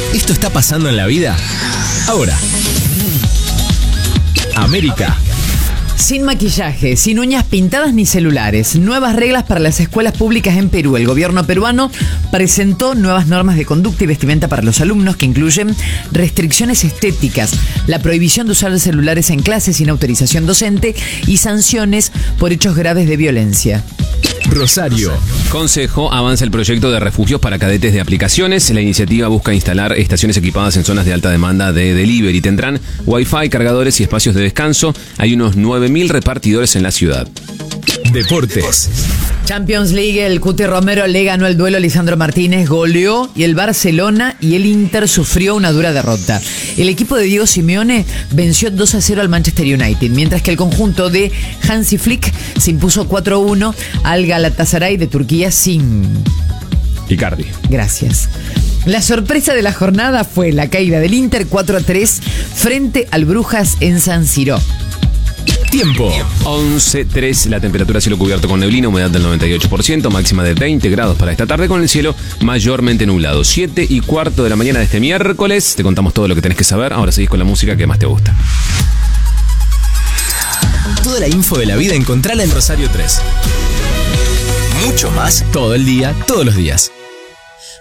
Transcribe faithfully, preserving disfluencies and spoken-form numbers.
Esto está pasando en la vida ahora. América. Sin maquillaje, sin uñas pintadas ni celulares. Nuevas reglas para las escuelas públicas en Perú. El gobierno peruano presentó nuevas normas de conducta y vestimenta para los alumnos que incluyen restricciones estéticas, la prohibición de usar celulares en clases sin autorización docente y sanciones por hechos graves de violencia. Rosario. Consejo avanza el proyecto de refugios para cadetes de aplicaciones. La iniciativa busca instalar estaciones equipadas en zonas de alta demanda de delivery. Tendrán wifi, cargadores y espacios de descanso. Hay unos nueve mil repartidores en la ciudad. Deportes. Champions League, el Cuti Romero le ganó el duelo a Lisandro Martínez, goleó y el Barcelona y el Inter sufrió una dura derrota. El equipo de Diego Simeone venció dos a cero al Manchester United, mientras que el conjunto de Hansi Flick se impuso cuatro a uno al Galatasaray de Turquía sin... Icardi. Gracias. La sorpresa de la jornada fue la caída del Inter cuatro a tres frente al Brujas en San Siro. Tiempo. once tres, la temperatura cielo cubierto con neblina, humedad del noventa y ocho por ciento, máxima de veinte grados para esta tarde con el cielo mayormente nublado. siete y cuarto de la mañana de este miércoles, te contamos todo lo que tenés que saber, ahora seguís con la música que más te gusta. Toda la info de la vida encontrala en Rosario tres. Mucho más todo el día, todos los días.